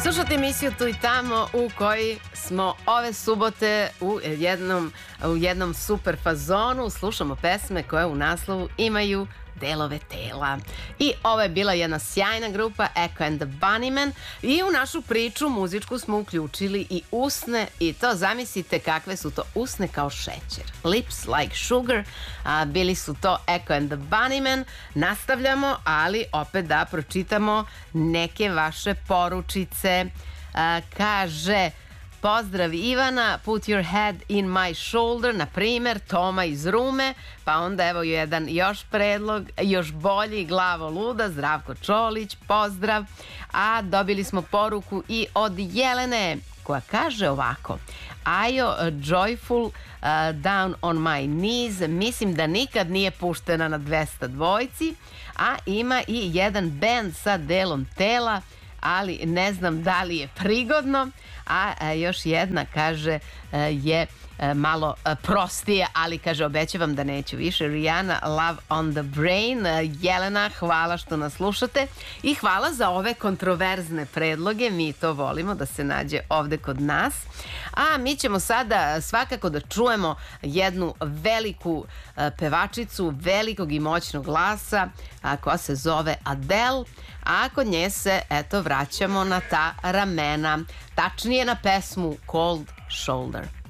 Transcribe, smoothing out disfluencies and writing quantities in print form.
Slušajte emisiju Tu i tamo u kojoj smo ove subote u jednom super fazonu. Slušamo pesme koje u naslovu imaju delove tela. I ovo je bila jedna sjajna grupa Echo and the Bunnymen i u našu priču muzičku smo uključili i usne i to zamislite kakve su to usne kao šećer. Lips like sugar, bili su to Echo and the Bunnymen. Nastavljamo, ali opet da pročitamo neke vaše poručice. Kaže... Pozdrav Ivana, put your head in my shoulder, na primer, Toma iz Rume, pa onda evo jedan još predlog, još bolji, glavo luda, Zdravko Čolić, pozdrav. A dobili smo poruku i od Jelene, koja kaže ovako: Ajo, Joyful, Down on my knees, mislim da nikad nije puštena na 200 dvojci, a ima i jedan band sa delom tela, ali ne znam da li je prigodno. A još jedna, kaže, je malo prostije, ali kaže, obećavam da neću više. Rihanna, Love on the Brain. Jelena, hvala što nas slušate i hvala za ove kontroverzne predloge, mi to volimo da se nađe ovde kod nas. A mi ćemo sada svakako da čujemo jednu veliku pevačicu, velikog i moćnog glasa, koja se zove Adele, a kod nje se, eto, vraćamo na ta ramena, tačnije na pesmu Cold Shoulder.